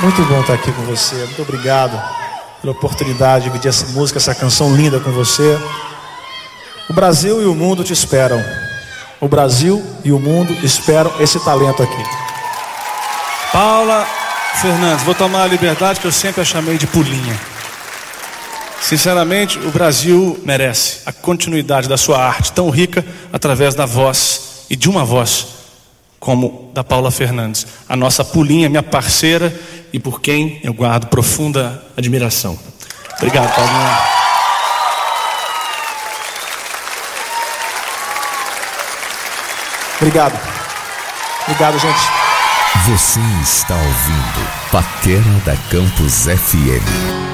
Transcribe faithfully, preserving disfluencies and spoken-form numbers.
Muito bom estar aqui com você. Muito obrigado pela oportunidade de dividir essa música, essa canção linda com você. O Brasil e o mundo te esperam. O Brasil e o mundo esperam esse talento aqui. Paula Fernandes, vou tomar a liberdade que eu sempre a chamei de Pulinha. Sinceramente, o Brasil merece a continuidade da sua arte tão rica através da voz e de uma voz como da Paula Fernandes, a nossa Pulinha, minha parceira e por quem eu guardo profunda admiração. Obrigado, Paulinha. Obrigado. Obrigado, gente. Você está ouvindo Paquera da Campus F M.